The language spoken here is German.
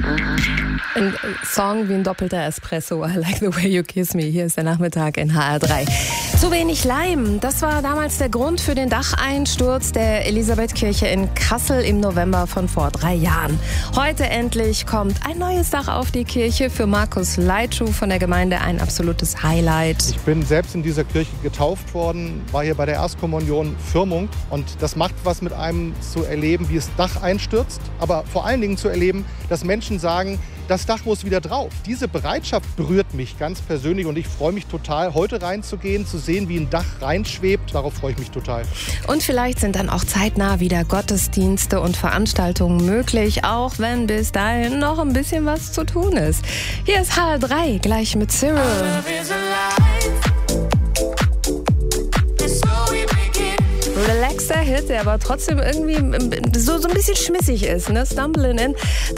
Ein Song wie ein doppelter Espresso. I like the way you kiss me. Hier ist der Nachmittag in HR3. Zu wenig Leim. Das war damals der Grund für den Dacheinsturz der Elisabethkirche in Kassel im November von vor 3 Jahren. Heute endlich kommt ein neues Dach auf die Kirche. Für Markus Leitschuh von der Gemeinde ein absolutes Highlight. Ich bin selbst in dieser Kirche getauft worden, war hier bei der Erstkommunion Firmung. Und das macht was mit einem zu erleben, wie das Dach einstürzt. Aber vor allen Dingen zu erleben, dass Menschen sagen, das Dach muss wieder drauf. Diese Bereitschaft berührt mich ganz persönlich und ich freue mich total, heute reinzugehen, zu sehen, wie ein Dach reinschwebt. Darauf freue ich mich total. Und vielleicht sind dann auch zeitnah wieder Gottesdienste und Veranstaltungen möglich, auch wenn bis dahin noch ein bisschen was zu tun ist. Hier ist HR3, gleich mit Cyril. Relaxter Hit, der aber trotzdem irgendwie so ein bisschen schmissig ist. Ne? Stumbling in.